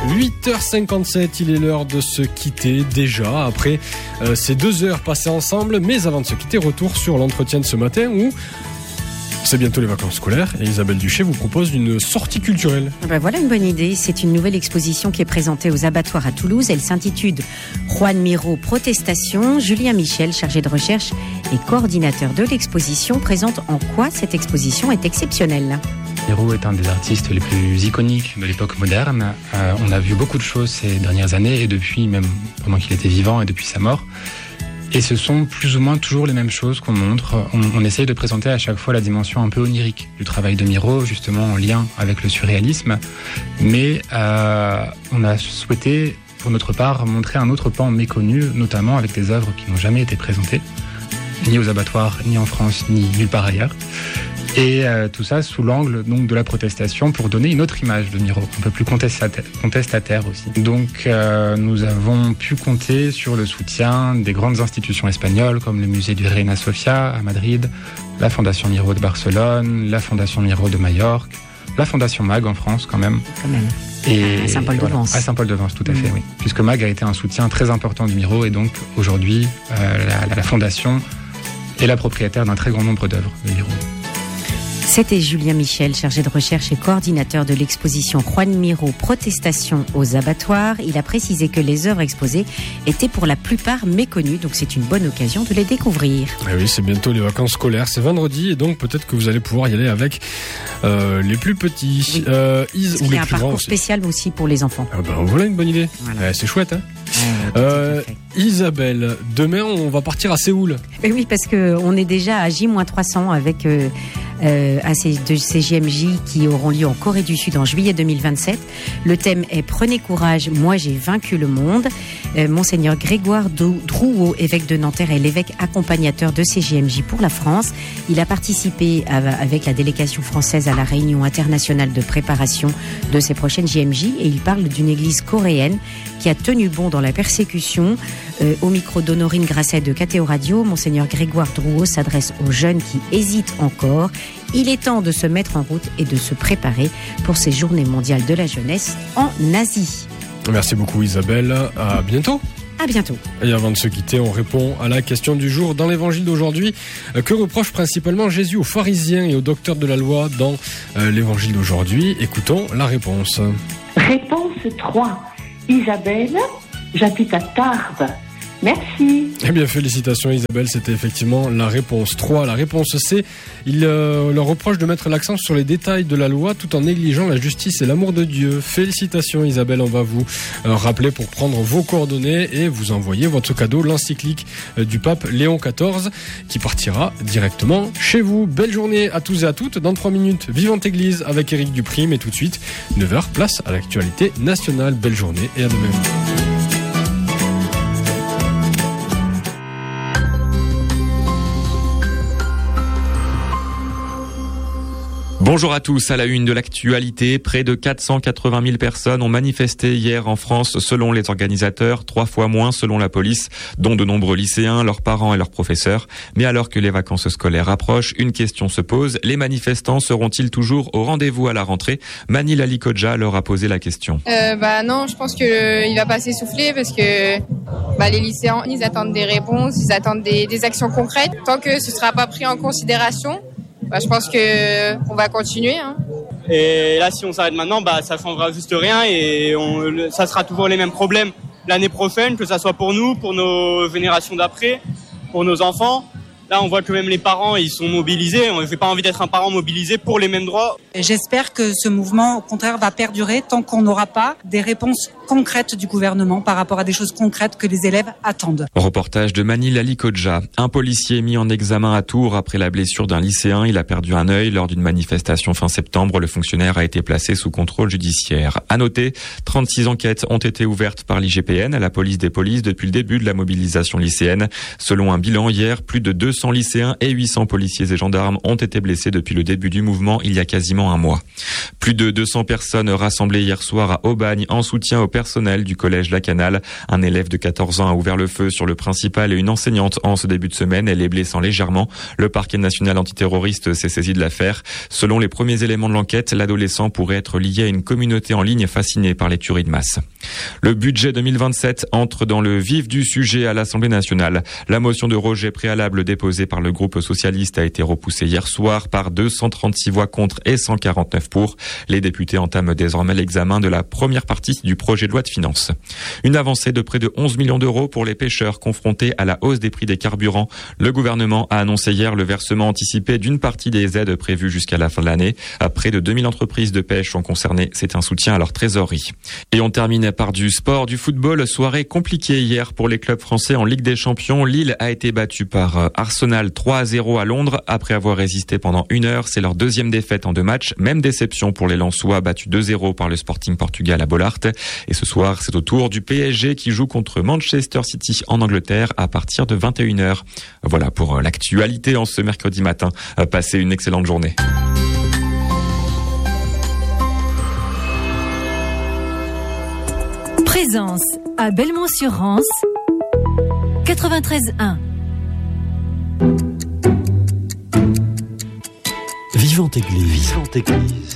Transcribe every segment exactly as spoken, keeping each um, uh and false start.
huit heures cinquante-sept, il est l'heure de se quitter déjà après euh, ces deux heures passées ensemble. Mais avant de se quitter, retour sur l'entretien de ce matin où c'est bientôt les vacances scolaires et Isabelle Duché vous propose une sortie culturelle. Ben voilà une bonne idée. C'est une nouvelle exposition qui est présentée aux abattoirs à Toulouse. Elle s'intitule Juan Miró Protestation. Julien Michel, chargé de recherche et coordinateur de l'exposition, présente en quoi cette exposition est exceptionnelle. Miró est un des artistes les plus iconiques de l'époque moderne. Euh, on a vu beaucoup de choses ces dernières années et depuis, même pendant qu'il était vivant et depuis sa mort. Et ce sont plus ou moins toujours les mêmes choses qu'on montre. On, on essaye de présenter à chaque fois la dimension un peu onirique du travail de Miró, justement en lien avec le surréalisme. Mais euh, on a souhaité, pour notre part, montrer un autre pan méconnu, notamment avec des œuvres qui n'ont jamais été présentées, ni aux abattoirs, ni en France, ni nulle part ailleurs. Et euh, tout ça sous l'angle donc de la protestation pour donner une autre image de Miró, un peu plus contestataire, contestataire aussi. Donc euh, nous avons pu compter sur le soutien des grandes institutions espagnoles comme le musée du Reina Sofia à Madrid, la Fondation Miró de Barcelone, la Fondation Miró de Majorque, la Fondation Mag en France quand même. Quand même. Et à Saint-Paul-de-Vence. Voilà, à Saint-Paul-de-Vence, tout à fait, mmh. oui. Puisque Mag a été un soutien très important de Miró et donc aujourd'hui euh, la, la Fondation est la propriétaire d'un très grand nombre d'œuvres de Miró. C'était Julien Michel, chargé de recherche et coordinateur de l'exposition Juan Miró Protestation aux abattoirs. Il a précisé que les œuvres exposées étaient pour la plupart méconnues, donc c'est une bonne occasion de les découvrir. Et oui, c'est bientôt les vacances scolaires, c'est vendredi et donc peut-être que vous allez pouvoir y aller avec euh, les plus petits. Oui. Euh, Is, ou il y les a un plus parcours aussi. spécial aussi pour les enfants. Ah ben, voilà une bonne idée. Voilà. Eh, c'est chouette, hein. Euh, euh, Isabelle, demain on va partir à Séoul. Et oui, parce qu'on est déjà à J moins trois cents avec euh, euh, un de ces J M J qui auront lieu en Corée du Sud en juillet deux mille vingt-sept. Le thème est « Prenez courage, moi j'ai vaincu le monde ». Euh, Monseigneur Grégoire Drouot, évêque de Nanterre, est l'évêque accompagnateur de ces J M J pour la France. Il a participé à, avec la délégation française à la réunion internationale de préparation de ces prochaines J M J et il parle d'une église coréenne qui a tenu bon dans la persécution. Euh, au micro d'Honorine Grasset de K T O Radio, Monseigneur Grégoire Drouot s'adresse aux jeunes qui hésitent encore. Il est temps de se mettre en route et de se préparer pour ces journées mondiales de la jeunesse en Asie. Merci beaucoup Isabelle, à bientôt. À bientôt. Et avant de se quitter, on répond à la question du jour dans l'évangile d'aujourd'hui. Que reproche principalement Jésus aux pharisiens et aux docteurs de la loi dans euh, l'évangile d'aujourd'hui? Écoutons la réponse. Réponse trois. Isabelle, j'habite à Tarbes. Merci. Eh bien, félicitations Isabelle, c'était effectivement la réponse trois. La réponse C, il euh, leur reproche de mettre l'accent sur les détails de la loi tout en négligeant la justice et l'amour de Dieu. Félicitations Isabelle, on va vous euh, rappeler pour prendre vos coordonnées et vous envoyer votre cadeau, l'encyclique euh, du pape Léon quatorze, qui partira directement chez vous. Belle journée à tous et à toutes. Dans trois minutes, Vivante Église avec Éric Duprime et tout de suite, neuf heures, place à l'actualité nationale. Belle journée et à demain. Bonjour à tous, à la une de l'actualité, près de quatre cent quatre-vingt mille personnes ont manifesté hier en France selon les organisateurs, trois fois moins selon la police, dont de nombreux lycéens, leurs parents et leurs professeurs. Mais alors que les vacances scolaires approchent, une question se pose, les manifestants seront-ils toujours au rendez-vous à la rentrée? Mani Lalikoja leur a posé la question. Euh, bah non, je pense qu'il euh, va pas s'essouffler parce que bah, les lycéens, ils attendent des réponses, ils attendent des, des actions concrètes. Tant que ce sera pas pris en considération, bah, je pense que on va continuer. Hein. Et là, si on s'arrête maintenant, bah, ça changera juste rien et on, ça sera toujours les mêmes problèmes l'année prochaine, que ça soit pour nous, pour nos générations d'après, pour nos enfants. Là, on voit que même les parents, ils sont mobilisés. On n'a pas envie d'être un parent mobilisé pour les mêmes droits. J'espère que ce mouvement, au contraire, va perdurer tant qu'on n'aura pas des réponses concrètes du gouvernement par rapport à des choses concrètes que les élèves attendent. Reportage de Mani Lalikoja. Un policier mis en examen à Tours après la blessure d'un lycéen. Il a perdu un œil lors d'une manifestation fin septembre. Le fonctionnaire a été placé sous contrôle judiciaire. À noter, trente-six enquêtes ont été ouvertes par l'I G P N à la police des polices depuis le début de la mobilisation lycéenne. Selon un bilan hier, plus de deux cents cents lycéens et huit cents policiers et gendarmes ont été blessés depuis le début du mouvement il y a quasiment un mois. Plus de deux cents personnes rassemblées hier soir à Aubagne en soutien au personnel du collège La Canale. Un élève de quatorze ans a ouvert le feu sur le principal et une enseignante en ce début de semaine, elle est blessant légèrement. Le parquet national antiterroriste s'est saisi de l'affaire. Selon les premiers éléments de l'enquête, l'adolescent pourrait être lié à une communauté en ligne fascinée par les tueries de masse. Le budget deux mille vingt-sept entre dans le vif du sujet à l'Assemblée nationale. La motion de rejet préalable déposée par le groupe socialiste a été repoussée hier soir par deux cent trente-six voix contre et cent quarante-neuf pour. Les députés entament désormais l'examen de la première partie du projet de loi de finances. Une avancée de près de onze millions d'euros pour les pêcheurs confrontés à la hausse des prix des carburants. Le gouvernement a annoncé hier le versement anticipé d'une partie des aides prévues jusqu'à la fin de l'année. Près de deux mille entreprises de pêche sont concernées. C'est un soutien à leur trésorerie. Et on termine par du sport, du football. Soirée compliquée hier pour les clubs français en Ligue des Champions. Lille a été battue par Arsenal trois à zéro à Londres. Après avoir résisté pendant une heure, c'est leur deuxième défaite en deux matchs. Même déception pour les Lensois, battus deux zéro par le Sporting Portugal à Bollaert. Et ce soir, c'est au tour du P S G qui joue contre Manchester City en Angleterre à partir de vingt et une heures. Voilà pour l'actualité en ce mercredi matin. Passez une excellente journée. Présence à Belmont-sur-Rance, quatre-vingt-treize un. Vivante Église. Vivante Église.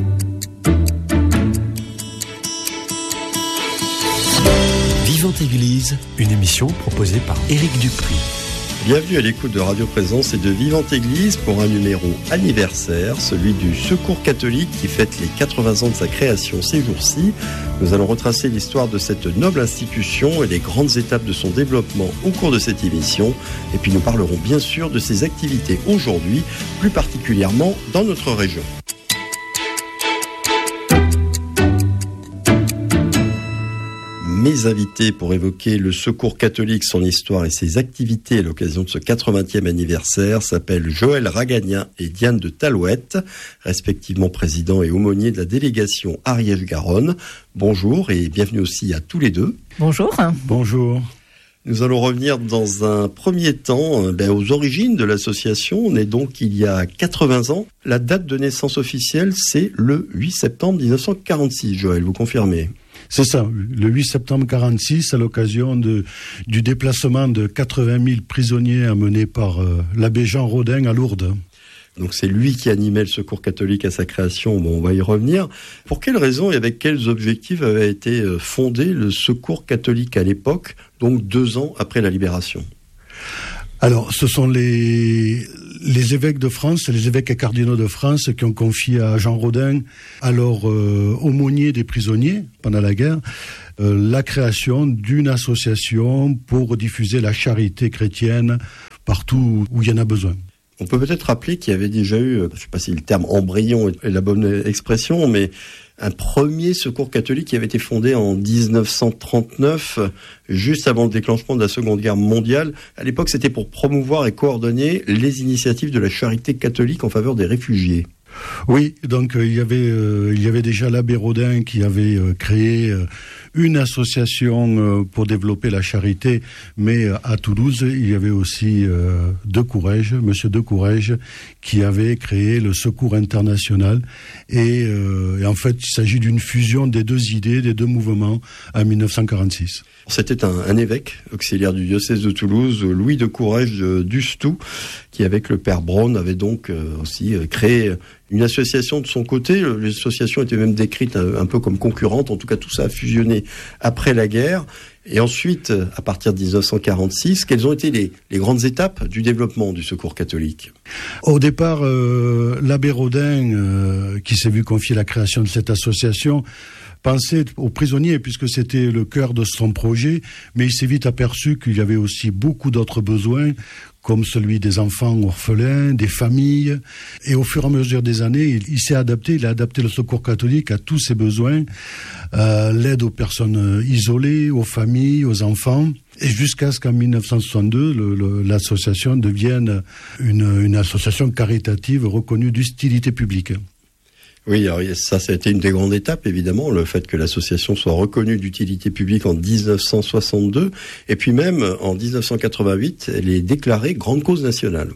Vivante Église, une émission proposée par Éric Dupri. Bienvenue à l'écoute de Radio Présence et de Vivante Église pour un numéro anniversaire, celui du Secours catholique qui fête les quatre-vingts ans de sa création ces jours-ci. Nous allons retracer l'histoire de cette noble institution et les grandes étapes de son développement au cours de cette émission. Et puis nous parlerons bien sûr de ses activités aujourd'hui, plus particulièrement dans notre région. Mes invités pour évoquer le Secours catholique, son histoire et ses activités à l'occasion de ce quatre-vingtième anniversaire s'appellent Joël Ragagnin et Diane de Talouette, respectivement président et aumônier de la délégation Ariège-Garonne. Bonjour et bienvenue aussi à tous les deux. Bonjour. Bonjour. Nous allons revenir dans un premier temps ben, aux origines de l'association. On est donc il y a quatre-vingts ans. La date de naissance officielle, c'est le huit septembre mille neuf cent quarante-six. Joël, vous confirmez ? C'est ça, le huit septembre quarante-six, à l'occasion de, du déplacement de quatre-vingt mille prisonniers amenés par euh, l'abbé Jean Rodin à Lourdes. Donc c'est lui qui animait le Secours catholique à sa création, bon, on va y revenir. Pour quelles raisons et avec quels objectifs avait été fondé le Secours catholique à l'époque, donc deux ans après la Libération ? Alors, ce sont les, les évêques de France, les évêques et cardinaux de France qui ont confié à Jean Rodin, alors euh, aumônier des prisonniers pendant la guerre, euh, la création d'une association pour diffuser la charité chrétienne partout où il y en a besoin. On peut peut-être rappeler qu'il y avait déjà eu, je ne sais pas si le terme embryon est la bonne expression, mais un premier secours catholique qui avait été fondé en dix-neuf cent trente-neuf, juste avant le déclenchement de la Seconde Guerre mondiale. À l'époque, c'était pour promouvoir et coordonner les initiatives de la charité catholique en faveur des réfugiés. Oui, donc euh, il y avait euh, il y avait déjà l'abbé Rodin qui avait euh, créé euh, une association euh, pour développer la charité, mais euh, à Toulouse, il y avait aussi euh, De Courrèges, monsieur De Courrèges, qui avait créé le Secours international. Et, euh, et en fait, il s'agit d'une fusion des deux idées, des deux mouvements en mille neuf cent quarante-six. C'était un, un évêque auxiliaire du diocèse de Toulouse, Louis de Courrèges d'Ustou, qui avec le père Braun avait donc euh, aussi euh, créé une association de son côté. L'association était même décrite un, un peu comme concurrente. En tout cas, tout ça a fusionné après la guerre. Et ensuite, à partir de dix-neuf cent quarante-six, quelles ont été les, les grandes étapes du développement du Secours catholique ? Au départ, euh, l'abbé Rodin, euh, qui s'est vu confier la création de cette association, pensait aux prisonniers puisque c'était le cœur de son projet, mais il s'est vite aperçu qu'il y avait aussi beaucoup d'autres besoins, comme celui des enfants orphelins, des familles. Et au fur et à mesure des années, il, il s'est adapté, il a adapté le Secours catholique à tous ses besoins, euh, l'aide aux personnes isolées, aux familles, aux enfants. Et jusqu'à ce qu'en mille neuf cent soixante-deux, le, le, l'association devienne une, une association caritative reconnue d'utilité publique. Oui, alors ça, ça a été une des grandes étapes, évidemment, le fait que l'association soit reconnue d'utilité publique en dix-neuf cent soixante-deux, et puis même en dix-neuf cent quatre-vingt-huit, elle est déclarée grande cause nationale.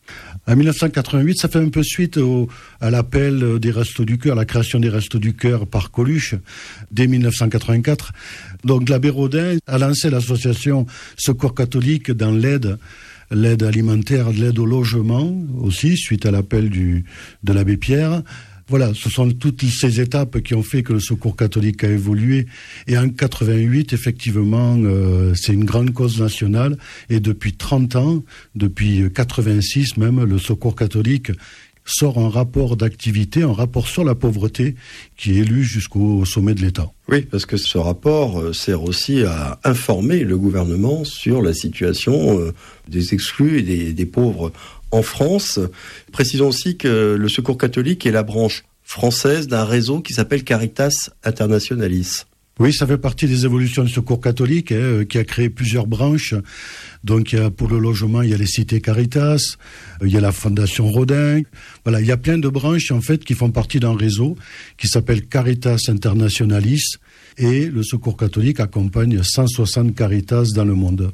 En dix-neuf cent quatre-vingt-huit, ça fait un peu suite au, à l'appel des Restos du Cœur, la création des Restos du Cœur par Coluche, dès dix-neuf cent quatre-vingt-quatre. Donc l'abbé Rodin a lancé l'association Secours catholique dans l'aide, l'aide alimentaire, l'aide au logement aussi, suite à l'appel du, de l'abbé Pierre. Voilà, ce sont toutes ces étapes qui ont fait que le Secours catholique a évolué. Et en quatre-vingt-huit, effectivement, euh, c'est une grande cause nationale. Et depuis trente ans, depuis quatre-vingt-six même, le Secours catholique sort un rapport d'activité, un rapport sur la pauvreté qui est lu jusqu'au sommet de l'État. Oui, parce que ce rapport sert aussi à informer le gouvernement sur la situation des exclus et des, des pauvres en France. Précisons aussi que le Secours catholique est la branche française d'un réseau qui s'appelle Caritas Internationalis. Oui, ça fait partie des évolutions du Secours catholique, hein, qui a créé plusieurs branches. Donc, il y a, pour le logement, il y a les cités Caritas, il y a la Fondation Rodin. Voilà, il y a plein de branches, en fait, qui font partie d'un réseau qui s'appelle Caritas Internationalis. Et le Secours catholique accompagne cent soixante Caritas dans le monde.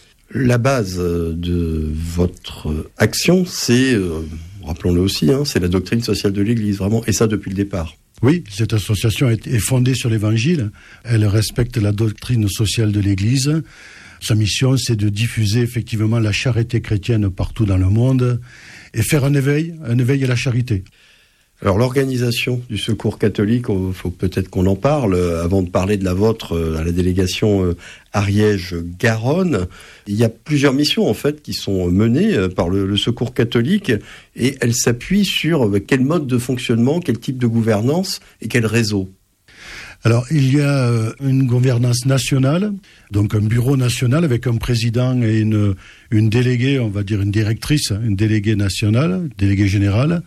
La base de votre action, c'est, euh, rappelons-le aussi, hein, c'est la doctrine sociale de l'Église, vraiment, et ça depuis le départ. Oui, cette association est fondée sur l'Évangile. Elle respecte la doctrine sociale de l'Église. Sa mission, c'est de diffuser effectivement la charité chrétienne partout dans le monde et faire un éveil, un éveil à la charité. Alors l'organisation du Secours catholique, il faut peut-être qu'on en parle avant de parler de la vôtre à la délégation Ariège-Garonne. Il y a plusieurs missions en fait qui sont menées par le, le Secours catholique et elles s'appuient sur quel mode de fonctionnement, quel type de gouvernance et quel réseau. Alors, il y a une gouvernance nationale, donc un bureau national avec un président et une, une déléguée, on va dire une directrice, une déléguée nationale, déléguée générale.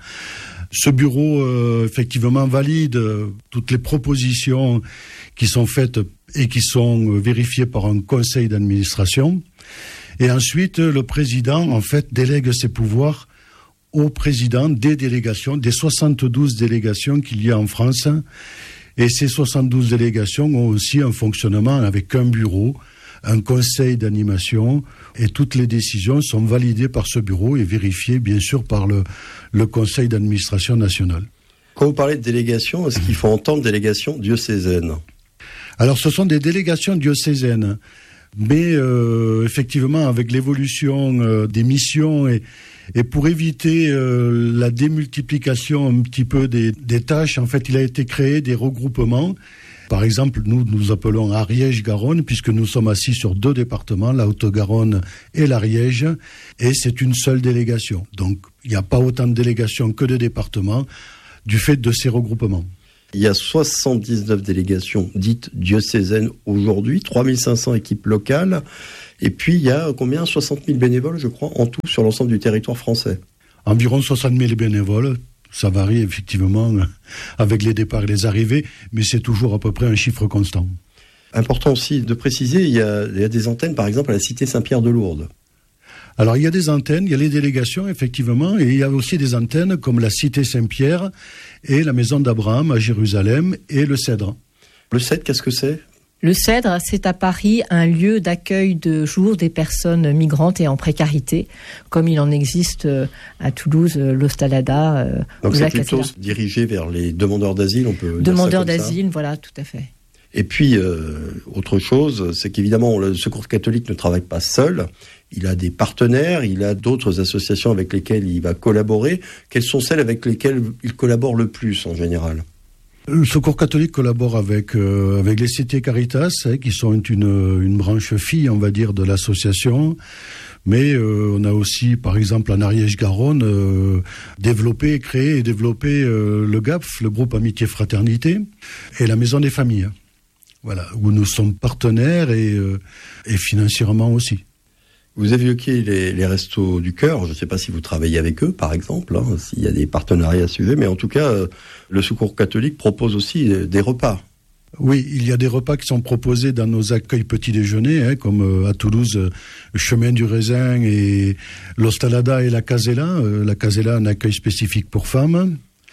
Ce bureau, euh, effectivement, valide euh, toutes les propositions qui sont faites et qui sont euh, vérifiées par un conseil d'administration. Et ensuite, le président, en fait, délègue ses pouvoirs au président des délégations, des soixante-douze délégations qu'il y a en France. Et ces soixante-douze délégations ont aussi un fonctionnement avec un bureau, un conseil d'animation, et toutes les décisions sont validées par ce bureau et vérifiées, bien sûr, par le, le conseil d'administration national. Quand vous parlez de délégation, est-ce qu'il faut entendre délégation diocésaine ? Alors, ce sont des délégations diocésaines. Mais euh, effectivement, avec l'évolution euh, des missions et, et pour éviter euh, la démultiplication un petit peu des, des tâches, en fait, il a été créé des regroupements. Par exemple, nous nous appelons Ariège-Garonne, puisque nous sommes assis sur deux départements, la Haute-Garonne et l'Ariège, et c'est une seule délégation. Donc, il n'y a pas autant de délégations que de départements, du fait de ces regroupements. Il y a soixante-dix-neuf délégations dites diocésaines aujourd'hui, trois mille cinq cents équipes locales, et puis il y a combien ? soixante mille bénévoles, je crois, en tout sur l'ensemble du territoire français. Environ soixante mille bénévoles. Ça varie effectivement avec les départs et les arrivées, mais c'est toujours à peu près un chiffre constant. Important aussi de préciser, il y a, il y a des antennes par exemple à la cité Saint-Pierre-de-Lourdes. Alors il y a des antennes, il y a les délégations effectivement, et il y a aussi des antennes comme la cité Saint-Pierre et la maison d'Abraham à Jérusalem et le Cèdre. Le Cèdre, qu'est-ce que c'est ? Le Cèdre, c'est à Paris un lieu d'accueil de jour des personnes migrantes et en précarité, comme il en existe à Toulouse, l'Hostalada. Donc c'est plutôt dirigé vers les demandeurs d'asile, on peut demandeurs dire ça comme d'asile, ça. Voilà, tout à fait. Et puis, euh, autre chose, c'est qu'évidemment, le Secours catholique ne travaille pas seul. Il a des partenaires, il a d'autres associations avec lesquelles il va collaborer. Quelles sont celles avec lesquelles il collabore le plus en général ? Le Secours catholique collabore avec euh, avec les cités Caritas, hein, qui sont une une branche fille, on va dire, de l'association. Mais euh, on a aussi, par exemple, en Ariège-Garonne, euh, développé, créé et développé euh, le G A F, le groupe Amitié Fraternité, et la Maison des Familles. Voilà, où nous sommes partenaires et euh, et financièrement aussi. Vous évoquez les, les Restos du Cœur. Je ne sais pas si vous travaillez avec eux, par exemple, hein, s'il y a des partenariats à ce sujet, mais en tout cas, euh, le Secours catholique propose aussi euh, des repas. Oui, il y a des repas qui sont proposés dans nos accueils petit-déjeuner, hein, comme euh, à Toulouse, euh, Chemin du Raisin et l'Hostalada et la Casella. Euh, la Casella, un accueil spécifique pour femmes.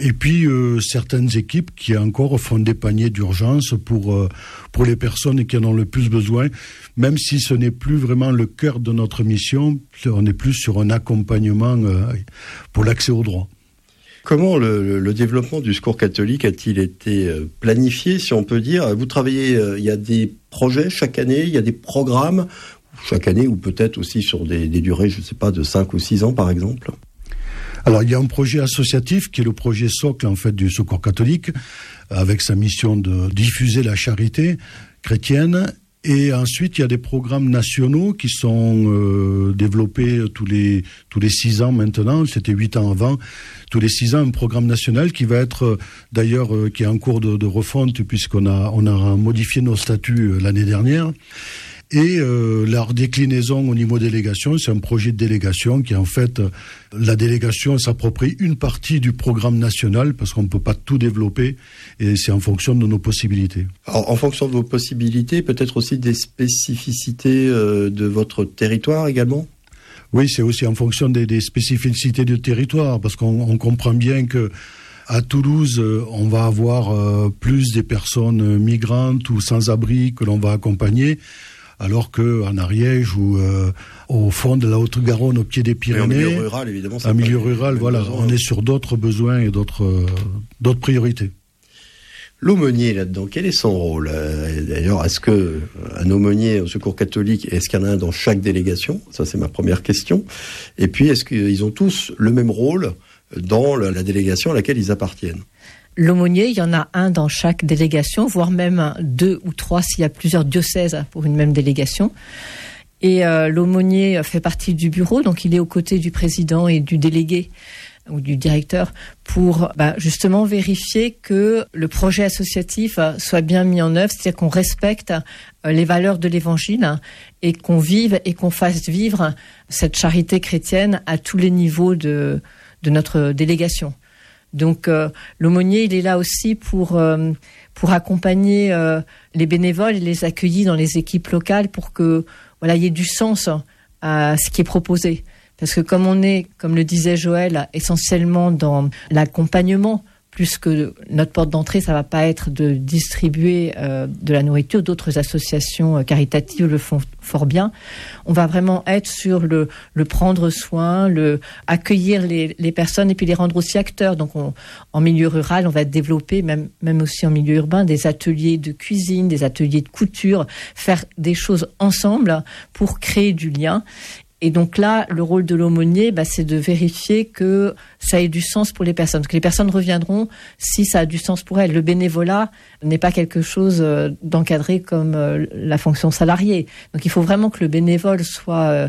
Et puis euh, certaines équipes qui encore font des paniers d'urgence pour euh, pour les personnes qui en ont le plus besoin, même si ce n'est plus vraiment le cœur de notre mission, on est plus sur un accompagnement euh, pour l'accès aux droits. Comment le, le développement du Secours catholique a-t-il été planifié, si on peut dire? Vous travaillez, il y a des projets chaque année, il y a des programmes chaque année, ou peut-être aussi sur des, des durées, je ne sais pas, de cinq ou six ans par exemple? Alors il y a un projet associatif qui est le projet socle en fait du Secours catholique, avec sa mission de diffuser la charité chrétienne. Et ensuite, il y a des programmes nationaux qui sont euh, développés tous les tous les six ans maintenant. C'était huit ans avant. Tous les six ans, un programme national qui va être euh, d'ailleurs euh, qui est en cours de, de refonte puisqu'on a on a modifié nos statuts euh, l'année dernière. Et euh, leur déclinaison au niveau délégation, c'est un projet de délégation qui en fait, euh, la délégation s'approprie une partie du programme national parce qu'on ne peut pas tout développer et c'est en fonction de nos possibilités. Alors, en fonction de vos possibilités, peut-être aussi des spécificités euh, de votre territoire également? Oui, c'est aussi en fonction des, des spécificités du territoire parce qu'on on comprend bien que à Toulouse, euh, on va avoir euh, plus des personnes migrantes ou sans-abri que l'on va accompagner. Alors qu'en Ariège ou euh, au fond de la Haute-Garonne, au pied des Pyrénées, en milieu rural, évidemment, en milieu rural, voilà, besoin, on hein. est sur d'autres besoins et d'autres euh, d'autres priorités. L'aumônier là-dedans, quel est son rôle? D'ailleurs, est-ce que un aumônier au Secours catholique, est-ce qu'il y en a un dans chaque délégation? Ça, c'est ma première question. Et puis, est-ce qu'ils ont tous le même rôle dans la, la délégation à laquelle ils appartiennent? L'aumônier, il y en a un dans chaque délégation, voire même deux ou trois s'il y a plusieurs diocèses pour une même délégation. Et euh, l'aumônier fait partie du bureau, donc il est aux côtés du président et du délégué ou du directeur pour bah, justement vérifier que le projet associatif soit bien mis en œuvre, c'est-à-dire qu'on respecte les valeurs de l'Évangile et qu'on vive et qu'on fasse vivre cette charité chrétienne à tous les niveaux de, de notre délégation. Donc euh, l'aumônier, il est là aussi pour euh, pour accompagner euh, les bénévoles et les accueillir dans les équipes locales pour que voilà, il y ait du sens à ce qui est proposé. Parce que comme on est, comme le disait Joël, essentiellement dans l'accompagnement, plus que notre porte d'entrée, ça va pas être de distribuer euh, de la nourriture. D'autres associations caritatives le font fort bien. On va vraiment être sur le, le prendre soin, le accueillir les, les personnes et puis les rendre aussi acteurs. Donc, on, en milieu rural, on va développer, même, même aussi en milieu urbain, des ateliers de cuisine, des ateliers de couture, faire des choses ensemble pour créer du lien. Et donc là, le rôle de l'aumônier, bah, c'est de vérifier que ça ait du sens pour les personnes. Que les personnes reviendront si ça a du sens pour elles. Le bénévolat n'est pas quelque chose d'encadré comme la fonction salariée. Donc il faut vraiment que le bénévole soit euh,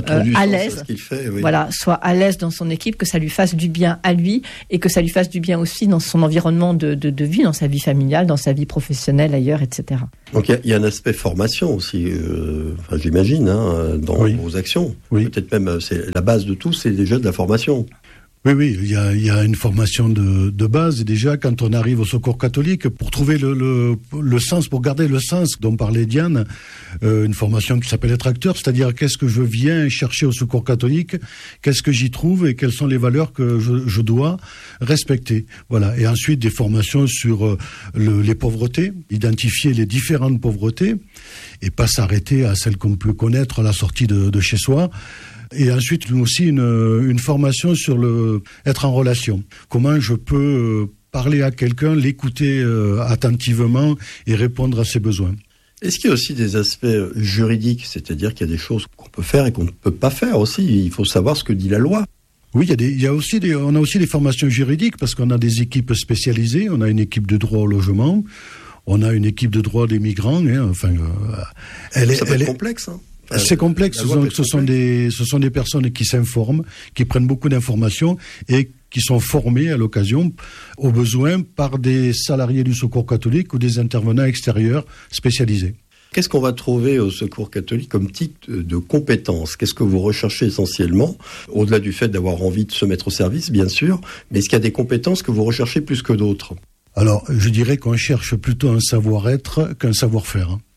à l'aise, à ce qu'il fait, oui. Voilà, soit à l'aise dans son équipe, que ça lui fasse du bien à lui et que ça lui fasse du bien aussi dans son environnement de, de, de vie, dans sa vie familiale, dans sa vie professionnelle, ailleurs, et cetera. Donc il y, y a un aspect formation aussi, euh, enfin, j'imagine, hein, dans oui. vos actions. Oui. Peut-être même, c'est la base de tout, c'est déjà de la formation. Oui, oui, il y a, il y a une formation de, de base. Et déjà, quand on arrive au Secours catholique, pour trouver le, le, le sens, pour garder le sens dont parlait Diane, euh, une formation qui s'appelle être acteur, c'est-à-dire qu'est-ce que je viens chercher au Secours catholique, qu'est-ce que j'y trouve et quelles sont les valeurs que je, je dois respecter. Voilà. Et ensuite, des formations sur euh, le, les pauvretés, identifier les différentes pauvretés et pas s'arrêter à celles qu'on peut connaître à la sortie de, de chez soi. Et ensuite aussi une, une formation sur le être en relation. Comment je peux parler à quelqu'un, l'écouter euh, attentivement et répondre à ses besoins. Est-ce qu'il y a aussi des aspects juridiques, c'est-à-dire qu'il y a des choses qu'on peut faire et qu'on ne peut pas faire aussi? Il faut savoir ce que dit la loi. Oui, il y a des, il y a aussi des, on a aussi des formations juridiques parce qu'on a des équipes spécialisées. On a une équipe de droit au logement, on a une équipe de droit des migrants. Hein, enfin, euh, elle est, ça peut elle être est complexe. Hein. Euh, c'est complexe, donc ce sont des ce sont des personnes qui s'informent, qui prennent beaucoup d'informations et qui sont formées à l'occasion, au besoin, par des salariés du Secours catholique ou des intervenants extérieurs spécialisés. Qu'est-ce qu'on va trouver au Secours catholique comme type de compétences? Qu'est-ce que vous recherchez essentiellement, au-delà du fait d'avoir envie de se mettre au service, bien sûr, mais est-ce qu'il y a des compétences que vous recherchez plus que d'autres? Alors, je dirais qu'on cherche plutôt un savoir-être qu'un savoir-faire.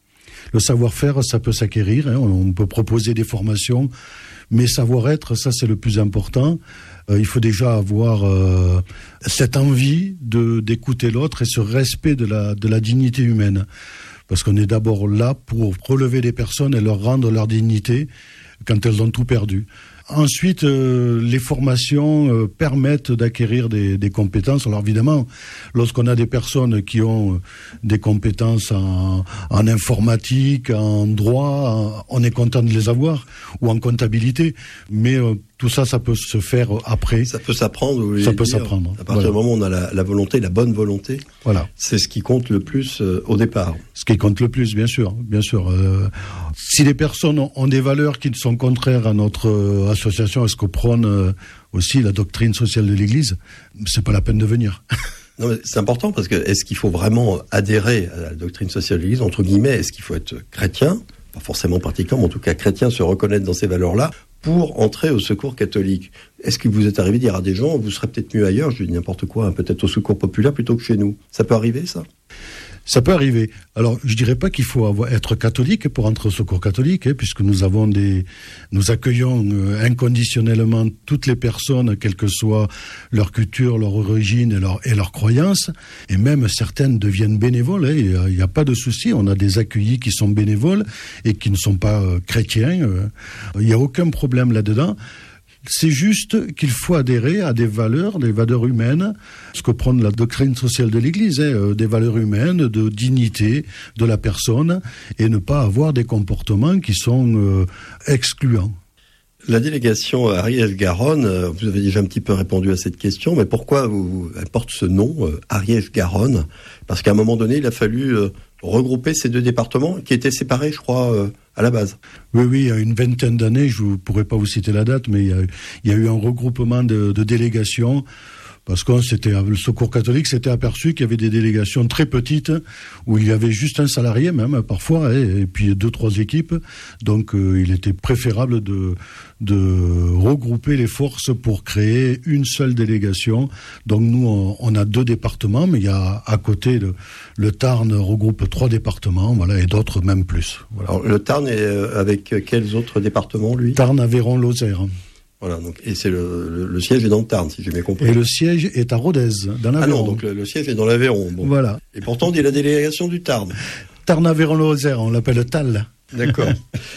Le savoir-faire, ça peut s'acquérir, hein, on peut proposer des formations, mais savoir-être, ça c'est le plus important. Euh, il faut déjà avoir euh, cette envie de d'écouter l'autre et ce respect de la de la dignité humaine, parce qu'on est d'abord là pour relever les personnes et leur rendre leur dignité quand elles ont tout perdu. Ensuite, euh, les formations euh, permettent d'acquérir des, des compétences. Alors évidemment, lorsqu'on a des personnes qui ont euh, des compétences en, en informatique, en droit, en, on est content de les avoir, ou en comptabilité. Mais euh, tout ça, ça peut se faire après. Ça peut s'apprendre. Vous ça peut dire. s'apprendre. À partir voilà. du moment où on a la, la volonté, la bonne volonté, voilà. C'est ce qui compte le plus euh, au départ. Ce qui compte le plus, bien sûr, bien sûr. Euh, si les personnes ont, ont des valeurs qui sont contraires à notre euh, association, à ce que prône euh, aussi la doctrine sociale de l'Église, c'est pas la peine de venir. Non, mais c'est important parce que est-ce qu'il faut vraiment adhérer à la doctrine sociale de l'Église, entre guillemets, est-ce qu'il faut être chrétien, pas forcément pratiquant, mais en tout cas chrétien, se reconnaître dans ces valeurs-là pour entrer au Secours catholique? Est-ce que vous êtes arrivé à dire à des gens, vous serez peut-être mieux ailleurs, je dis n'importe quoi, hein, peut-être au Secours populaire plutôt que chez nous? Ça peut arriver, ça? Ça peut arriver. Alors, je dirais pas qu'il faut avoir, être catholique pour entrer au Secours catholique, hein, puisque nous avons des, nous accueillons euh, inconditionnellement toutes les personnes, quelle que soit leur culture, leur origine et leur, et leur croyance. Et même certaines deviennent bénévoles. Hein, il n'y a, a pas de souci. On a des accueillis qui sont bénévoles et qui ne sont pas euh, chrétiens. Euh, il n'y a aucun problème là-dedans. C'est juste qu'il faut adhérer à des valeurs, des valeurs humaines, ce que prône la doctrine sociale de l'Église, hein, des valeurs humaines, de dignité de la personne, et ne pas avoir des comportements qui sont euh, excluants. La délégation Ariège-Garonne, euh, vous avez déjà un petit peu répondu à cette question, mais pourquoi vous, elle porte ce nom, euh, Ariège-Garonne? Parce qu'à un moment donné, il a fallu euh, regrouper ces deux départements qui étaient séparés, je crois, euh, à la base. Oui, oui, il y a une vingtaine d'années, je ne pourrais pas vous citer la date, mais il y a, il y a eu un regroupement de, de délégations, parce que c'était, le Secours catholique s'était aperçu qu'il y avait des délégations très petites, où il y avait juste un salarié même, parfois, et, et puis deux, trois équipes. Donc euh, il était préférable de, de regrouper les forces pour créer une seule délégation. Donc nous, on, on a deux départements, mais il y a à côté, le, le Tarn regroupe trois départements, voilà, et d'autres même plus. Voilà. Alors, le Tarn est avec quels autres départements, lui? Tarn, Aveyron, Lozère. Voilà, donc, et c'est le, le, le siège est dans le Tarn, si j'ai bien compris. Et le siège est à Rodez, dans l'Aveyron. Ah non, donc le, le siège est dans l'Aveyron. Bon. Voilà. Et pourtant, on dit la délégation du Tarn. Tarn, Aveyron, Lozère, on l'appelle T A L. D'accord.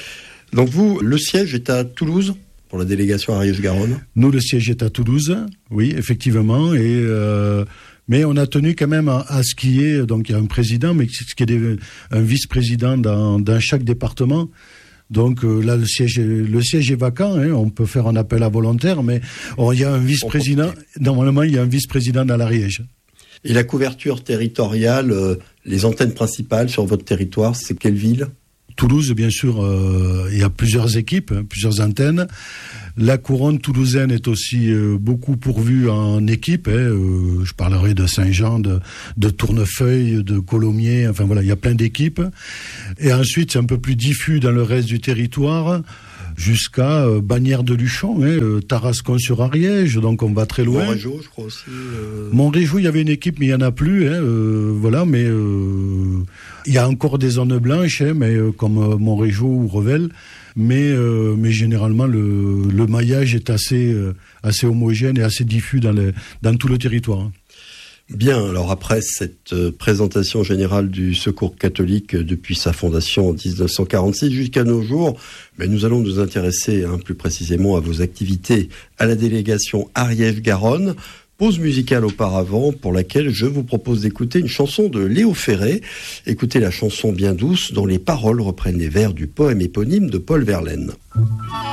Donc vous, le siège est à Toulouse, pour la délégation Ariège-Garonne? Nous, le siège est à Toulouse, oui, effectivement, et... Euh, mais on a tenu quand même à, à ce qu'il y ait, donc il y a un président, mais ce qui est des, un vice-président dans, dans chaque département. Donc euh, là, le siège, est, le siège est vacant. Hein, on peut faire un appel à volontaires, mais il y a un vice-président. Normalement, il y a un vice-président dans l'Ariège. Et la couverture territoriale, euh, les antennes principales sur votre territoire, c'est quelle ville? Toulouse, bien sûr. Euh, il y a plusieurs équipes, hein, plusieurs antennes. La couronne toulousaine est aussi euh, beaucoup pourvue en équipe. Hein, euh, je parlerai de Saint-Jean, de, de Tournefeuille, de Colomiers. Enfin voilà, il y a plein d'équipes. Et ensuite, c'est un peu plus diffus dans le reste du territoire, jusqu'à euh, Bagnères de Luchon, hein, euh, Tarascon-sur-Ariège. Donc on va très loin. Montrégeau, je crois aussi. Euh... Montrégeau, il y avait une équipe, mais il y en a plus. Hein, euh, voilà, mais euh, il y a encore des zones blanches, hein, mais euh, comme euh, Montrégeau ou Revel. Mais, euh, mais généralement, le, le maillage est assez, euh, assez homogène et assez diffus dans, les, dans tout le territoire. Bien, alors après cette euh, présentation générale du Secours catholique euh, depuis sa fondation en dix-neuf cent quarante-six jusqu'à nos jours, mais nous allons nous intéresser hein, plus précisément à vos activités à la délégation Ariège-Garonne. Pause musicale auparavant pour laquelle je vous propose d'écouter une chanson de Léo Ferré. Écoutez la chanson Bien douce dont les paroles reprennent les vers du poème éponyme de Paul Verlaine.